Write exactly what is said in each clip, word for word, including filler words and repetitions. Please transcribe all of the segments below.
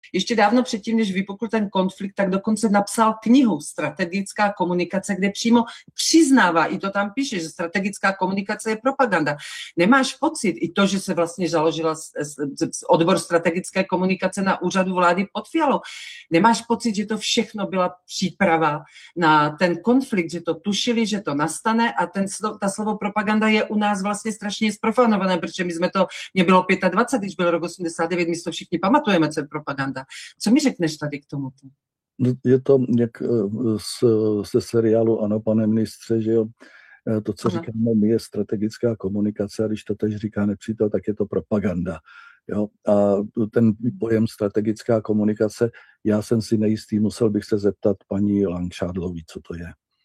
ještě dávno předtím, než vypukl ten konflikt, tak dokonce napsal knihu Strategická komunikace, kde přímo přiznává, i to tam píše, že strategická komunikace je propaganda. Nemáš pocit, i to, že se vlastně založila odbor strategické komunikace na úřadu vlády pod Fialou, nemáš pocit, že to všechno byla příprava na ten konflikt, že to tušili, že to nastane a ten, ta slovo propaganda je u nás vlastně strašně zprofanované, protože my jsme to, mě bylo dvacet pět, když byl rok osmdesát devět, my to všichni pamatujeme, co je propaganda. Co mi řekneš tady k tomuto? Je to jak z, ze seriálu Ano, pane ministře, že jo, to, co ano. říkáme my, je strategická komunikace a když to teď říká nepřítel, tak je to propaganda. Jo? A ten pojem strategická komunikace, já jsem si nejistý, musel bych se zeptat paní Langšádlový, co to je.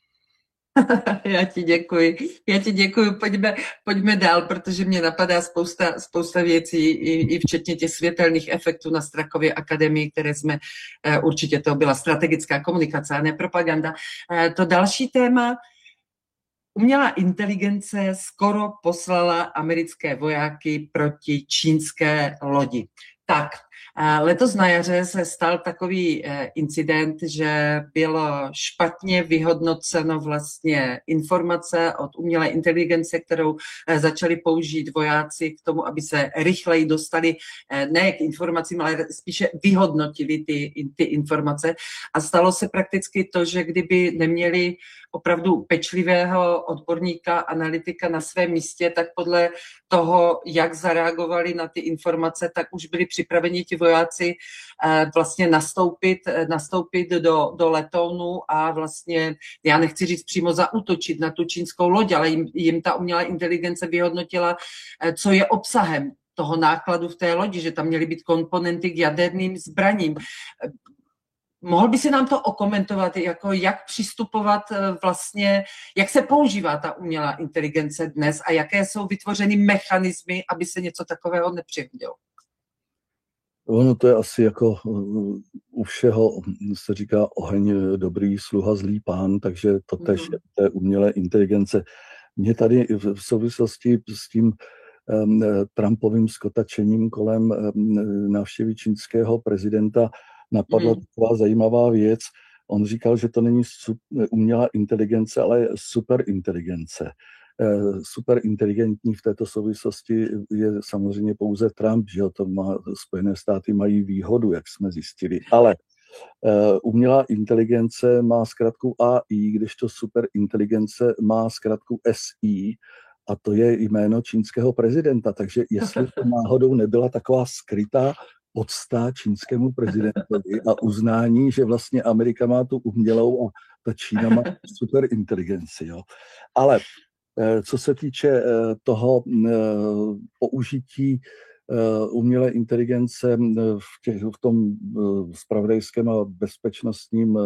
Já ti děkuji. Já ti děkuji. Pojďme, pojďme dál, protože mě napadá spousta, spousta věcí, i, i včetně těch světelných efektů na Strakově akademii, které jsme, určitě to byla strategická komunikace a ne propaganda. To další téma, umělá inteligence skoro poslala americké vojáky proti čínské lodi. Tak, letos na jaře se stal takový incident, že bylo špatně vyhodnoceno vlastně informace od umělé inteligence, kterou začali použít vojáci k tomu, aby se rychleji dostali ne k informacím, ale spíše vyhodnotili ty, ty informace. A stalo se prakticky to, že kdyby neměli opravdu pečlivého odborníka, analytika na svém místě, tak podle toho, jak zareagovali na ty informace, tak už byli připraveni ti vojáci vlastně nastoupit, nastoupit do, do letounu a vlastně, já nechci říct přímo zaútočit na tu čínskou loď, ale jim, jim ta umělá inteligence vyhodnotila, co je obsahem toho nákladu v té lodi, že tam měly být komponenty k jaderným zbraním. Mohl by si nám to okomentovat, jako jak přistupovat vlastně, jak se používá ta umělá inteligence dnes a jaké jsou vytvořeny mechanismy, aby se něco takového nepřihodilo? Ono to je asi jako u všeho, se říká oheň dobrý, sluha zlý pán, takže to tež je té umělé inteligence. Mě tady v souvislosti s tím um, Trumpovým skotačením kolem um, návštěvy čínského prezidenta napadla hmm. taková zajímavá věc. On říkal, že to není umělá inteligence, ale superinteligence. Superinteligentní v této souvislosti je samozřejmě pouze Trump, že to má, Spojené státy mají výhodu, jak jsme zjistili. Ale uh, umělá inteligence má zkratku A I, kdežto superinteligence má zkratku S I, a to je jméno čínského prezidenta. Takže jestli to náhodou nebyla taková skrytá podsta čínskému prezidentovi a uznání, že vlastně Amerika má tu umělou a ta Čína má superinteligenci. Jo. Ale co se týče toho použití umělé inteligence v, těch, v tom zpravodajském a bezpečnostním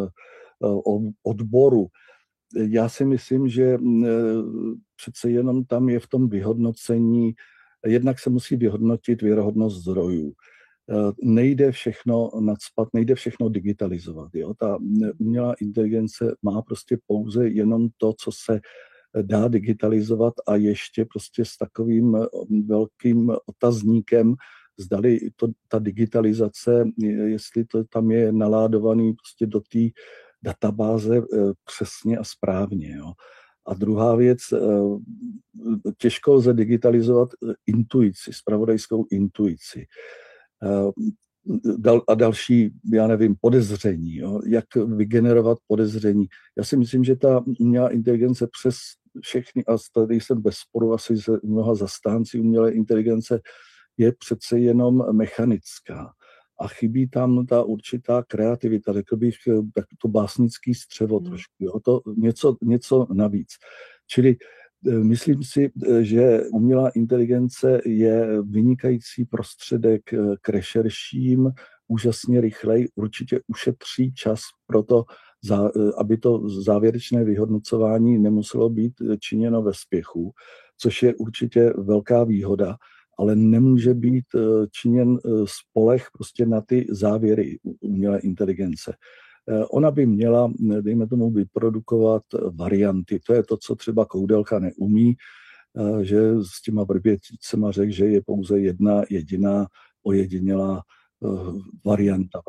odboru, já si myslím, že přece jenom tam je v tom vyhodnocení, jednak se musí vyhodnotit věrohodnost zdrojů. Nejde všechno nacpat, nejde všechno digitalizovat. Jo? Ta umělá inteligence má prostě pouze jenom to, co se dá digitalizovat a ještě prostě s takovým velkým otazníkem, zdali to, ta digitalizace, jestli to tam je naládovaný prostě do té databáze přesně a správně. Jo? A druhá věc, těžko lze digitalizovat intuici, zpravodajskou intuici. A další, já nevím, podezření, jo? Jak vygenerovat podezření. Já si myslím, že ta umělá inteligence přes všechny, a tady jsem bez sporu asi se mnoha zastánci umělé inteligence, je přece jenom mechanická. A chybí tam ta určitá kreativita, řekl bych, tak to básnický střevo hmm. trošku, jo? To něco, něco navíc. Čili myslím si, že umělá inteligence je vynikající prostředek k rešerším, úžasně rychlej, určitě ušetří čas pro to, aby to závěrečné vyhodnocování nemuselo být činěno ve spěchu, což je určitě velká výhoda, ale nemůže být činěn spoleh prostě na ty závěry umělé inteligence. Ona by měla, dejme tomu, vyprodukovat varianty. To je to, co třeba Koudelka neumí, že s těma Vrběticema řekl, že je pouze jedna jediná ojedinělá varianta.